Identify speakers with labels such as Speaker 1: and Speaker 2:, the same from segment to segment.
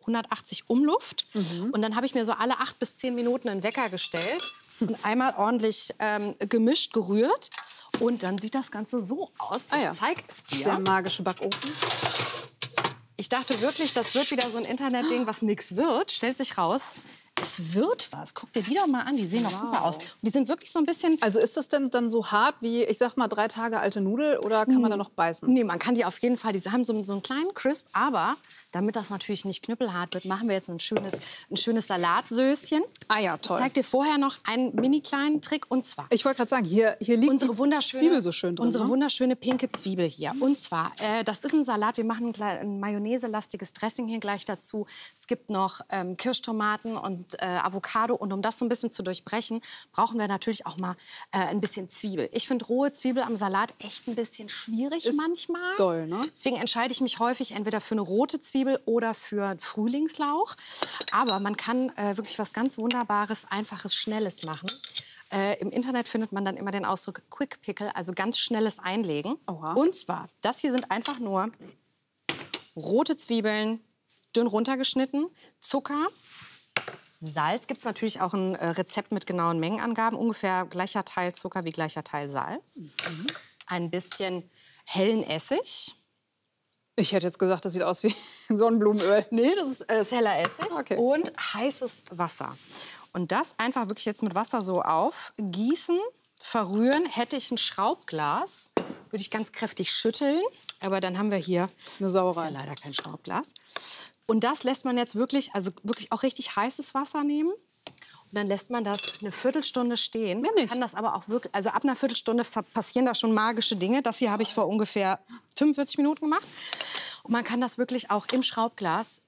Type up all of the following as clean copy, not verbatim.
Speaker 1: 180 Umluft. Und dann habe ich mir so alle 8 bis 10 Minuten einen Wecker gestellt und einmal ordentlich gemischt, gerührt. Und dann sieht das Ganze so aus. Ich zeige es dir.
Speaker 2: Der magische Backofen.
Speaker 1: Ich dachte wirklich, das wird wieder so ein Internetding, was nichts wird. Stellt sich raus, es wird was. Guck dir die doch mal an, die sehen doch super aus. Und die sind wirklich so ein bisschen...
Speaker 2: Also ist das denn dann so hart wie, ich sag mal, 3 Tage alte Nudel oder kann man da noch beißen?
Speaker 1: Nee, man kann die auf jeden Fall, die haben so einen kleinen Crisp, aber damit das natürlich nicht knüppelhart wird, machen wir jetzt ein schönes Salatsöschen.
Speaker 2: Ah ja, toll.
Speaker 1: Ich zeig dir vorher noch einen mini kleinen Trick und zwar...
Speaker 2: Ich wollte gerade sagen, hier liegt
Speaker 1: unsere
Speaker 2: die Zwiebel so schön drin.
Speaker 1: Unsere
Speaker 2: ne?
Speaker 1: wunderschöne pinke Zwiebel hier. Und zwar, das ist ein Salat. Wir machen ein Mayonnaise-lastiges Dressing hier gleich dazu. Es gibt noch Kirschtomaten und Avocado. Und um das so ein bisschen zu durchbrechen, brauchen wir natürlich auch mal ein bisschen Zwiebel. Ich finde rohe Zwiebel am Salat echt ein bisschen schwierig
Speaker 2: ist
Speaker 1: manchmal.
Speaker 2: Doll, ne?
Speaker 1: Deswegen entscheide ich mich häufig entweder für eine rote Zwiebel oder für Frühlingslauch. Aber man kann wirklich was ganz Wunderbares, Einfaches, Schnelles machen. Im Internet findet man dann immer den Ausdruck Quick Pickle, also ganz schnelles Einlegen.
Speaker 2: Oha.
Speaker 1: Und zwar, das hier sind einfach nur rote Zwiebeln, dünn runtergeschnitten, Zucker, Salz. Gibt es natürlich auch ein Rezept mit genauen Mengenangaben. Ungefähr gleicher Teil Zucker wie gleicher Teil Salz. Ein bisschen hellen Essig.
Speaker 2: Ich hätte jetzt gesagt, das sieht aus wie Sonnenblumenöl.
Speaker 1: Nee, das ist heller Essig.
Speaker 2: Okay.
Speaker 1: Und heißes Wasser. Und das einfach wirklich jetzt mit Wasser so aufgießen, verrühren. Hätte ich ein Schraubglas, würde ich ganz kräftig schütteln. Aber dann haben wir hier
Speaker 2: Eine Sauerei.
Speaker 1: ist ja leider kein Schraubglas. Und das lässt man jetzt wirklich, also wirklich auch richtig heißes Wasser nehmen. Und dann lässt man das eine Viertelstunde stehen.
Speaker 2: Mehr nicht.
Speaker 1: Kann das aber auch wirklich, also ab einer Viertelstunde passieren da schon magische Dinge. Das hier habe ich vor ungefähr 45 Minuten gemacht. Und man kann das wirklich auch im Schraubglas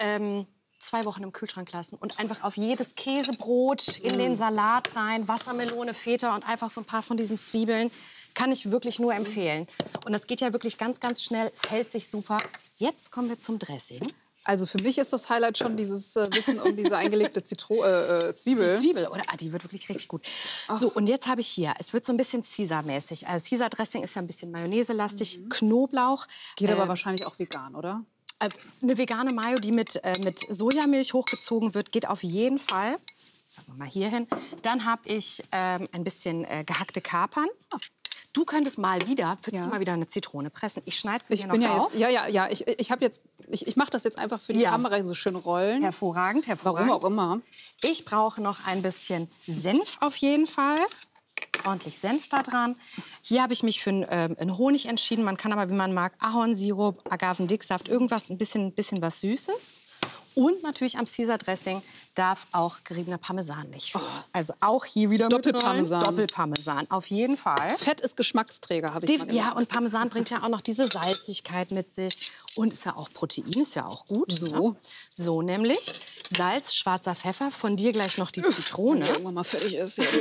Speaker 1: 2 Wochen im Kühlschrank lassen und einfach auf jedes Käsebrot in den Salat rein, Wassermelone, Feta und einfach so ein paar von diesen Zwiebeln. Kann ich wirklich nur empfehlen. Und das geht ja wirklich ganz, ganz schnell. Es hält sich super. Jetzt kommen wir zum Dressing.
Speaker 2: Also für mich ist das Highlight schon dieses Wissen um diese eingelegte Zwiebel.
Speaker 1: Die Zwiebel, oder? Ah, die wird wirklich richtig gut. So, und jetzt habe ich hier, es wird so ein bisschen Caesar-mäßig. Also Caesar-Dressing ist ja ein bisschen Mayonnaise-lastig, Knoblauch.
Speaker 2: Geht aber wahrscheinlich auch vegan, oder?
Speaker 1: Eine vegane Mayo, die mit Sojamilch hochgezogen wird, geht auf jeden Fall. Schauen wir mal hier hin. Dann habe ich ein bisschen gehackte Kapern. Du könntest mal wieder, würdest du mal wieder eine Zitrone pressen? Ich schneide sie hier noch auf.
Speaker 2: Ich mache das jetzt einfach für die Kamera so schön rollen.
Speaker 1: Hervorragend, hervorragend.
Speaker 2: Warum auch immer.
Speaker 1: Ich brauche noch ein bisschen Senf auf jeden Fall. Ordentlich Senf da dran. Hier habe ich mich für einen Honig entschieden. Man kann aber, wie man mag, Ahornsirup, Agavendicksaft, irgendwas, ein bisschen was Süßes. Und natürlich am Caesar-Dressing darf auch geriebener Parmesan nicht fehlen. Also auch hier wieder
Speaker 2: Doppelparmesan.
Speaker 1: Doppelparmesan, auf jeden Fall.
Speaker 2: Fett ist Geschmacksträger, habe ich mal gelernt.
Speaker 1: Ja, und Parmesan bringt ja auch noch diese Salzigkeit mit sich. Und ist ja auch Protein, ist ja auch gut.
Speaker 2: So.
Speaker 1: Ne? So nämlich Salz, schwarzer Pfeffer, von dir gleich noch die Zitrone.
Speaker 2: Wenn irgendwann mal fertig ist. Ja.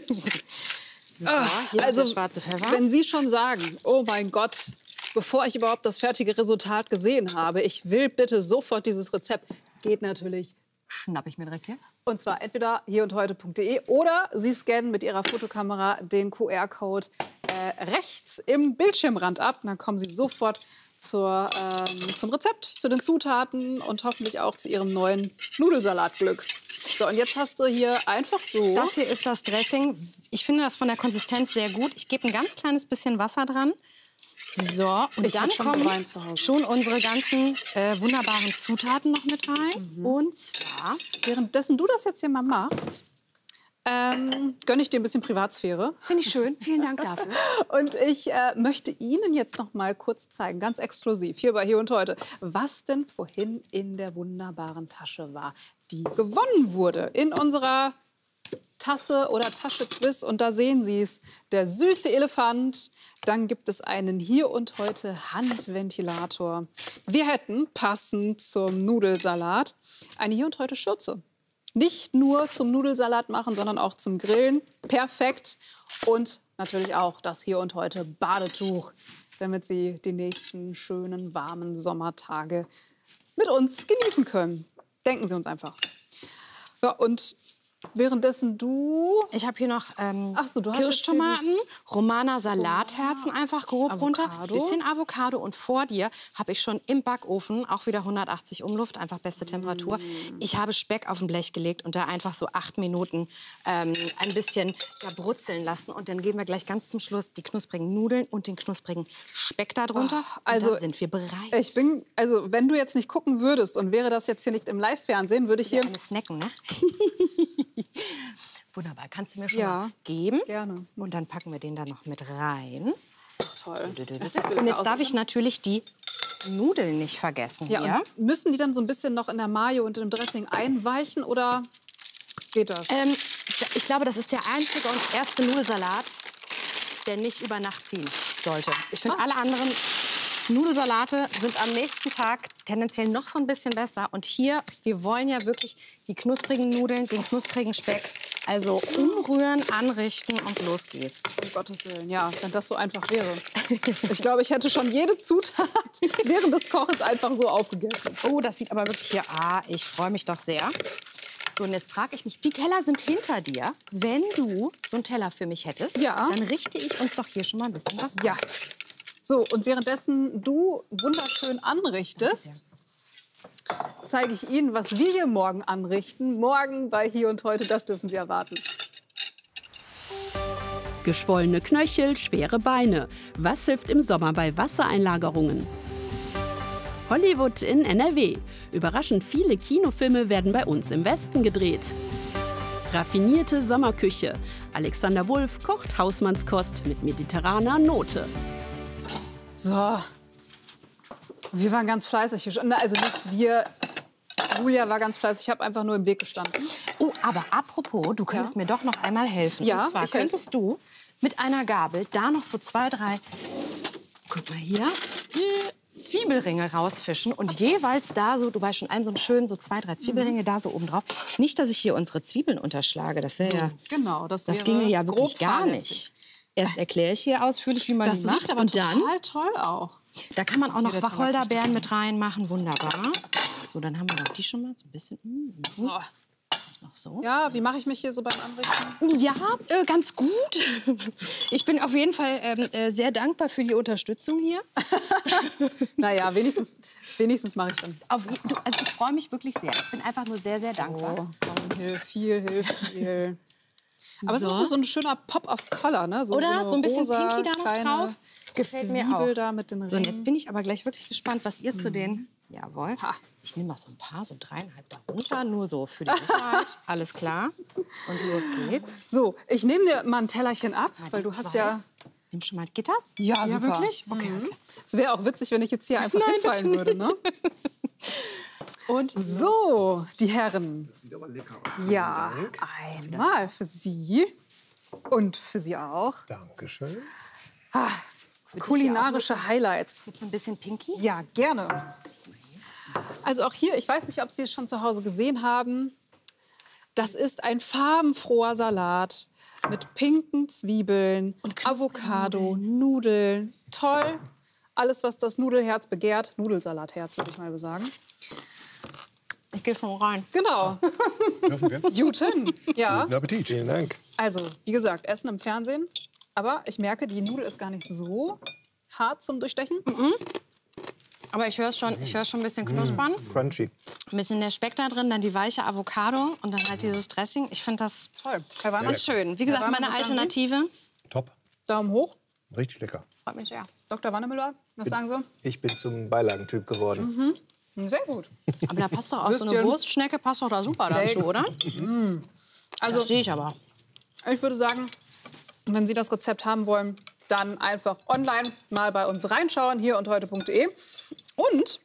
Speaker 1: Hier
Speaker 2: Also,
Speaker 1: der schwarze Pfeffer.
Speaker 2: wenn Sie schon sagen, oh mein Gott, bevor ich überhaupt das fertige Resultat gesehen habe, ich will bitte sofort dieses Rezept, geht natürlich.
Speaker 1: Schnapp ich mir direkt hier.
Speaker 2: Und zwar entweder hierundheute.de oder Sie scannen mit Ihrer Fotokamera den QR-Code rechts im Bildschirmrand ab. Dann kommen Sie sofort zum Rezept, zu den Zutaten und hoffentlich auch zu Ihrem neuen Nudelsalatglück. So, und jetzt hast du hier einfach so...
Speaker 1: Das hier ist das Dressing. Ich finde das von der Konsistenz sehr gut. Ich gebe ein ganz kleines bisschen Wasser dran. So, und dann kommen schon unsere ganzen wunderbaren Zutaten noch mit rein. Und zwar...
Speaker 2: Währenddessen du das jetzt hier mal machst, gönne ich dir ein bisschen Privatsphäre.
Speaker 1: Finde ich schön. Vielen Dank dafür.
Speaker 2: Und ich möchte Ihnen jetzt noch mal kurz zeigen, ganz exklusiv, hier bei Hier und Heute, was denn vorhin in der wunderbaren Tasche war, die gewonnen wurde in unserer Tasse oder Tasche-Quiz. Und da sehen Sie es, der süße Elefant. Dann gibt es einen Hier und Heute Handventilator. Wir hätten, passend zum Nudelsalat, eine Hier und Heute Schürze. Nicht nur zum Nudelsalat machen, sondern auch zum Grillen. Perfekt. Und natürlich auch das Hier und Heute Badetuch, damit Sie die nächsten schönen, warmen Sommertage mit uns genießen können. Denken Sie uns einfach. Ja, und Währenddessen du...
Speaker 1: Ich habe hier noch
Speaker 2: Ach so, du hast
Speaker 1: Kirschtomaten, Romana Salatherzen einfach grob runter,
Speaker 2: Avocado.
Speaker 1: bisschen Avocado und vor dir habe ich schon im Backofen auch wieder 180 Umluft, einfach beste Temperatur. Ich habe Speck auf ein Blech gelegt und da einfach so 8 Minuten ein bisschen brutzeln lassen und dann geben wir gleich ganz zum Schluss die knusprigen Nudeln und den knusprigen Speck da drunter.
Speaker 2: Also
Speaker 1: und dann sind wir bereit.
Speaker 2: Also wenn du jetzt nicht gucken würdest und wäre das jetzt hier nicht im Live-Fernsehen, würde ich hier...
Speaker 1: Eine snacken, ne? Wunderbar, kannst du mir schon
Speaker 2: Ja,
Speaker 1: mal geben?
Speaker 2: gerne.
Speaker 1: Und dann packen wir den da noch mit rein.
Speaker 2: Toll.
Speaker 1: Und jetzt darf ich natürlich die Nudeln nicht vergessen
Speaker 2: Ja,
Speaker 1: hier.
Speaker 2: und müssen die dann so ein bisschen noch in der Mayo und im Dressing einweichen oder geht das?
Speaker 1: Ich glaube, das ist der einzige und erste Nudelsalat, der nicht über Nacht ziehen sollte. Ich finde, alle anderen Nudelsalate sind am nächsten Tag tendenziell noch so ein bisschen besser. Und hier, wir wollen ja wirklich die knusprigen Nudeln, den knusprigen Speck. Also umrühren, anrichten und los geht's.
Speaker 2: Um Gottes Willen, ja, wenn das so einfach wäre. Ich glaube, ich hätte schon jede Zutat während des Kochens einfach so aufgegessen.
Speaker 1: Oh, das sieht aber wirklich hier... ich freue mich doch sehr. So, und jetzt frage ich mich, die Teller sind hinter dir. Wenn du so einen Teller für mich hättest,
Speaker 2: Ja.
Speaker 1: dann richte ich uns doch hier schon mal ein bisschen was
Speaker 2: Ja. So, und währenddessen du wunderschön anrichtest, zeige ich Ihnen, was wir hier morgen anrichten. Morgen bei Hier und Heute, das dürfen Sie erwarten.
Speaker 3: Geschwollene Knöchel, schwere Beine. Was hilft im Sommer bei Wassereinlagerungen? Hollywood in NRW. Überraschend viele Kinofilme werden bei uns im Westen gedreht. Raffinierte Sommerküche. Alexander Wulff kocht Hausmannskost mit mediterraner Note.
Speaker 2: So, wir waren ganz fleißig. Also nicht wir, Julia war ganz fleißig. Ich habe einfach nur im Weg gestanden.
Speaker 1: Oh, aber apropos, du könntest mir doch noch einmal helfen.
Speaker 2: Ja,
Speaker 1: Und zwar
Speaker 2: ich helfe.
Speaker 1: könntest du mit einer Gabel da noch so 2, 3, guck mal hier, Zwiebelringe rausfischen und jeweils da so, du weißt schon, einen so einen schönen, so 2, 3 Zwiebelringe da so oben drauf. Nicht, dass ich hier unsere Zwiebeln unterschlage, das wäre ja,
Speaker 2: Genau, das
Speaker 1: das
Speaker 2: wäre
Speaker 1: ginge ja wirklich
Speaker 2: grob
Speaker 1: gar
Speaker 2: fahrlässig.
Speaker 1: nicht. Erst erkläre ich hier ausführlich, wie man
Speaker 2: Das
Speaker 1: die macht
Speaker 2: riecht aber
Speaker 1: und dann,
Speaker 2: total toll auch.
Speaker 1: da kann man auch noch
Speaker 2: der
Speaker 1: Wacholderbeeren mit reinmachen, wunderbar. So, dann haben wir doch die schon mal so ein bisschen,
Speaker 2: So.
Speaker 1: noch so.
Speaker 2: Ja, wie mache ich mich hier so beim Anrichten?
Speaker 1: Ja, ganz gut. Ich bin auf jeden Fall sehr dankbar für die Unterstützung hier.
Speaker 2: Naja, wenigstens mache ich dann.
Speaker 1: Also ich freue mich wirklich sehr. Ich bin einfach nur sehr, sehr dankbar.
Speaker 2: Oh, komm, hilf viel. Aber es ist
Speaker 1: So.
Speaker 2: auch so ein schöner Pop of Color, ne?
Speaker 1: Oder?
Speaker 2: eine
Speaker 1: So ein bisschen
Speaker 2: rosa,
Speaker 1: Pinky da noch
Speaker 2: kleine
Speaker 1: drauf. Gefällt mir
Speaker 2: Zwiebel
Speaker 1: auch.
Speaker 2: da mit den
Speaker 1: So, und
Speaker 2: Ringen.
Speaker 1: jetzt bin ich aber gleich wirklich gespannt, was ihr zu den... Jawohl.
Speaker 2: Ha.
Speaker 1: Ich nehme mal so ein paar, so 3,5 darunter, nur so für die Sicherheit. Alles klar. Und los geht's.
Speaker 2: So, ich nehme dir mal ein Tellerchen ab, weil du hast ja...
Speaker 1: Nimm schon mal, geht das?
Speaker 2: Ja, super.
Speaker 1: wirklich? Okay, alles klar.
Speaker 2: Es wäre auch witzig, wenn ich jetzt hier einfach hinfallen würde, ne?
Speaker 1: Und
Speaker 2: So, die Herren.
Speaker 4: Das sieht aber lecker aus.
Speaker 2: Ja, einmal für Sie und für Sie auch.
Speaker 4: Dankeschön.
Speaker 2: Kulinarische Highlights.
Speaker 1: jetzt so ein bisschen pinky.
Speaker 2: Ja, gerne. Also auch hier, ich weiß nicht, ob Sie es schon zu Hause gesehen haben. Das ist ein farbenfroher Salat mit pinken Zwiebeln, Avocado, Nudeln. Toll. Alles, was das Nudelherz begehrt. Nudelsalatherz, würde ich mal sagen.
Speaker 1: Ich gehe schon rein.
Speaker 2: Genau.
Speaker 4: Dürfen wir?
Speaker 2: Guten. Ja.
Speaker 4: Guten Appetit. Vielen Dank.
Speaker 2: Also, wie gesagt, Essen im Fernsehen. Aber ich merke, die Nudel ist gar nicht so hart zum Durchstechen.
Speaker 1: Aber ich höre schon ein bisschen knuspern.
Speaker 4: Crunchy.
Speaker 1: Ein bisschen der Speck da drin, dann die weiche Avocado und dann halt dieses Dressing. Ich finde das
Speaker 2: Toll. Herr Weimann,
Speaker 1: ist schön. Wie gesagt,
Speaker 2: Herr Weimann,
Speaker 1: meine
Speaker 2: was sagen Sie?
Speaker 1: Alternative.
Speaker 4: Top.
Speaker 2: Daumen hoch.
Speaker 4: Richtig lecker.
Speaker 1: Freut mich sehr.
Speaker 2: Dr. Wannemüller, was sagen Sie?
Speaker 5: Ich bin zum Beilagentyp geworden.
Speaker 2: Sehr gut.
Speaker 1: Aber da passt doch auch so eine
Speaker 2: Würstchen.
Speaker 1: Wurstschnecke, passt doch da super dazu, oder?
Speaker 2: Also,
Speaker 1: Das sehe ich aber.
Speaker 2: ich würde sagen, wenn Sie das Rezept haben wollen, dann einfach online mal bei uns reinschauen, hier und heute.de. Und,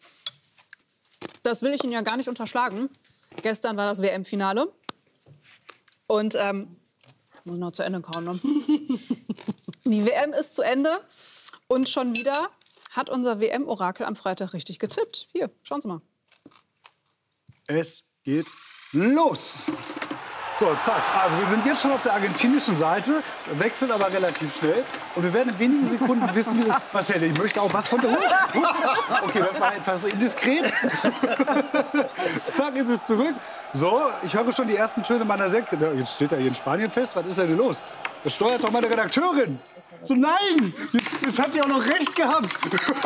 Speaker 2: das will ich Ihnen ja gar nicht unterschlagen, gestern war das WM-Finale. Und, muss noch zu Ende kauen, ne? Die WM ist zu Ende und schon wieder hat unser WM-Orakel am Freitag richtig getippt. Hier, schauen Sie mal.
Speaker 6: Es geht los. So, zack. Also wir sind jetzt schon auf der argentinischen Seite. Es wechselt aber relativ schnell. Und wir werden in wenigen Sekunden wissen, wie das... Marcel, ich möchte auch was von der... Okay, das war etwas indiskret. Zack, ist es zurück. So, ich höre schon die ersten Töne meiner Sekte. Jetzt steht er hier in Spanien fest. Was ist denn los? Das steuert doch meine Redakteurin. So, nein! Jetzt hat die auch noch recht gehabt.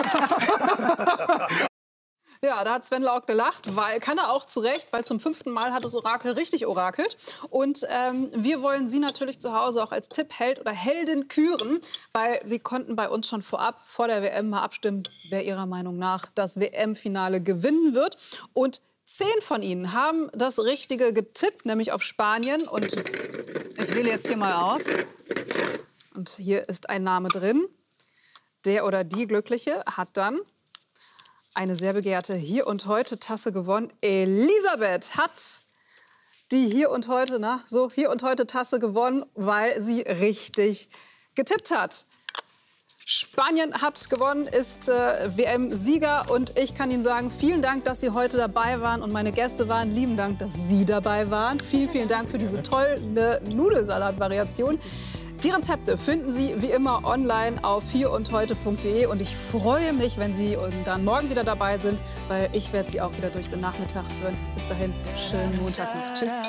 Speaker 2: Ja, da hat Sven Lauk gelacht, weil kann er auch zu Recht, weil zum 5. Mal hat das Orakel richtig orakelt. Und wir wollen Sie natürlich zu Hause auch als Tippheld oder Heldin küren, weil Sie konnten bei uns schon vorab, vor der WM mal abstimmen, wer Ihrer Meinung nach das WM-Finale gewinnen wird. Und 10 von Ihnen haben das Richtige getippt, nämlich auf Spanien. Und ich wähle jetzt hier mal aus. Und hier ist ein Name drin. Der oder die Glückliche hat dann eine sehr begehrte Hier und Heute Tasse gewonnen. Elisabeth hat die Hier und Heute, Hier und Heute Tasse gewonnen, weil sie richtig getippt hat. Spanien hat gewonnen, ist WM-Sieger und ich kann Ihnen sagen, vielen Dank, dass Sie heute dabei waren und meine Gäste waren. Lieben Dank, dass Sie dabei waren. Vielen, vielen Dank für diese tolle Nudelsalat-Variation. Die Rezepte finden Sie wie immer online auf hierundheute.de und ich freue mich, wenn Sie dann morgen wieder dabei sind, weil ich werde Sie auch wieder durch den Nachmittag führen. Bis dahin, schönen Montag noch. Tschüss.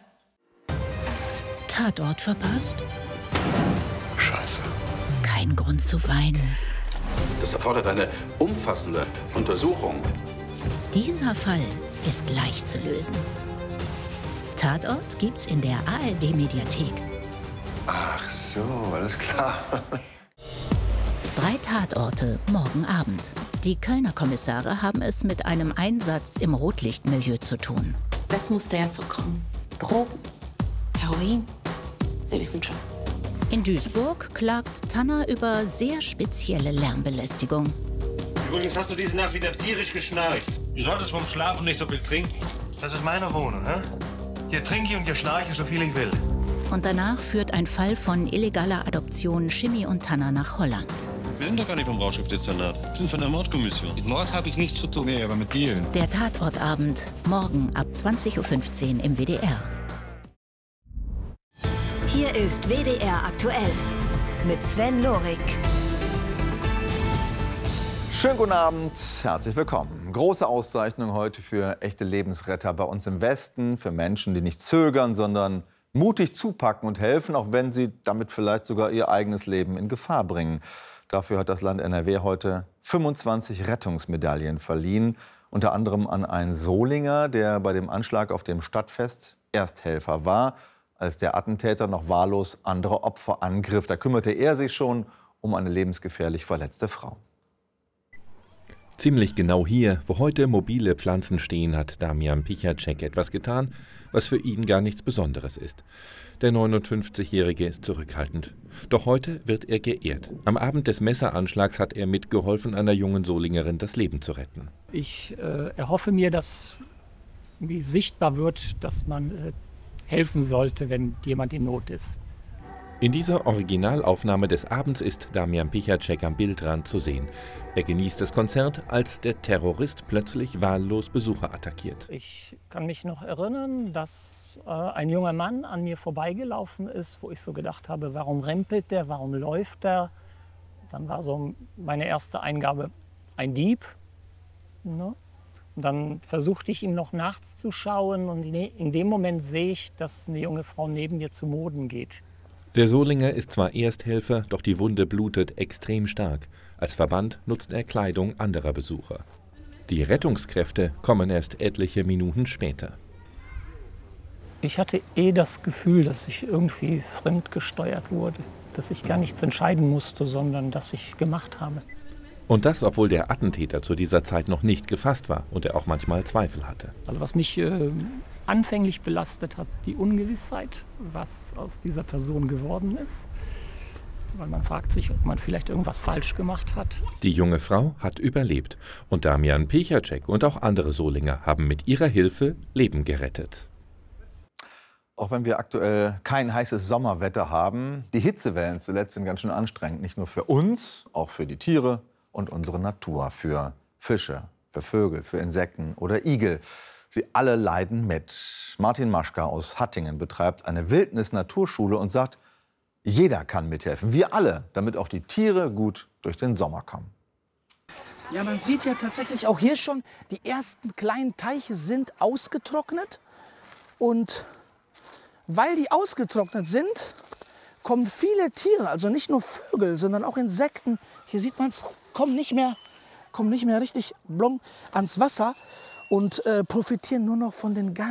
Speaker 7: Tatort verpasst?
Speaker 8: Scheiße.
Speaker 7: Kein Grund zu weinen.
Speaker 8: Das erfordert eine umfassende Untersuchung.
Speaker 7: Dieser Fall ist leicht zu lösen. Tatort gibt's in der ARD-Mediathek.
Speaker 8: Ach so, alles klar.
Speaker 7: 3 Tatorte morgen Abend. Die Kölner Kommissare haben es mit einem Einsatz im Rotlichtmilieu zu tun.
Speaker 9: Das musste ja so kommen. Drogen, Heroin, Sie wissen schon.
Speaker 7: In Duisburg klagt Tanner über sehr spezielle Lärmbelästigung.
Speaker 10: Übrigens hast du diese Nacht wieder tierisch geschnarcht. Du solltest vom Schlafen nicht so viel trinken.
Speaker 11: Das ist meine Wohnung, ne? Hier trinke ich und hier schnarche ich so viel ich will.
Speaker 7: Und danach führt ein Fall von illegaler Adoption Schimmi und Tanner nach Holland.
Speaker 10: Wir sind doch gar nicht vom Rauschgiftdezernat. Wir sind von der Mordkommission. Mit Mord habe ich nichts zu tun.
Speaker 11: Nee, aber mit Dealen.
Speaker 7: Der Tatortabend, morgen ab 20:15 Uhr im WDR.
Speaker 12: Hier ist WDR aktuell mit Sven Lorik.
Speaker 13: Schönen guten Abend, herzlich willkommen. Große Auszeichnung heute für echte Lebensretter bei uns im Westen, für Menschen, die nicht zögern, sondern mutig zupacken und helfen, auch wenn sie damit vielleicht sogar ihr eigenes Leben in Gefahr bringen. Dafür hat das Land NRW heute 25 Rettungsmedaillen verliehen, unter anderem an einen Solinger, der bei dem Anschlag auf dem Stadtfest Ersthelfer war, als der Attentäter noch wahllos andere Opfer angriff. Da kümmerte er sich schon um eine lebensgefährlich verletzte Frau.
Speaker 14: Ziemlich genau hier, wo heute mobile Pflanzen stehen, hat Damian Pichacek etwas getan, was für ihn gar nichts Besonderes ist. Der 59-Jährige ist zurückhaltend. Doch heute wird er geehrt. Am Abend des Messeranschlags hat er mitgeholfen, einer jungen Solingerin das Leben zu retten.
Speaker 15: Ich erhoffe mir, dass irgendwie sichtbar wird, dass man helfen sollte, wenn jemand in Not ist.
Speaker 14: In dieser Originalaufnahme des Abends ist Damian Pichacek am Bildrand zu sehen. Er genießt das Konzert, als der Terrorist plötzlich wahllos Besucher attackiert.
Speaker 15: Ich kann mich noch erinnern, dass ein junger Mann an mir vorbeigelaufen ist, wo ich so gedacht habe, warum rempelt der, warum läuft der? Dann war so meine erste Eingabe, ein Dieb. Ne? Und dann versuchte ich ihm noch nachts zu schauen und in dem Moment sehe ich, dass eine junge Frau neben mir zu Boden geht.
Speaker 14: Der Solinger ist zwar Ersthelfer, doch die Wunde blutet extrem stark. Als Verband nutzt er Kleidung anderer Besucher. Die Rettungskräfte kommen erst etliche Minuten später.
Speaker 15: Ich hatte das Gefühl, dass ich irgendwie fremdgesteuert wurde. Dass ich gar nichts entscheiden musste, sondern dass ich gemacht habe.
Speaker 14: Und das, obwohl der Attentäter zu dieser Zeit noch nicht gefasst war und er auch manchmal Zweifel hatte.
Speaker 15: Also was mich anfänglich belastet hat, die Ungewissheit, was aus dieser Person geworden ist. Weil man fragt sich, ob man vielleicht irgendwas falsch gemacht hat.
Speaker 14: Die junge Frau hat überlebt. Und Damian Pichacek und auch andere Solinger haben mit ihrer Hilfe Leben gerettet.
Speaker 13: Auch wenn wir aktuell kein heißes Sommerwetter haben, die Hitzewellen zuletzt sind ganz schön anstrengend. Nicht nur für uns, auch für die Tiere und unsere Natur. Für Fische, für Vögel, für Insekten oder Igel. Sie alle leiden mit. Martin Maschka aus Hattingen betreibt eine Wildnis-Naturschule und sagt, jeder kann mithelfen, wir alle, damit auch die Tiere gut durch den Sommer kommen.
Speaker 16: Ja, man sieht ja tatsächlich auch hier schon, die ersten kleinen Teiche sind ausgetrocknet. Und weil die ausgetrocknet sind, kommen viele Tiere, also nicht nur Vögel, sondern auch Insekten, hier sieht man es, kommen nicht mehr richtig ans Wasser und profitieren nur noch von den ganz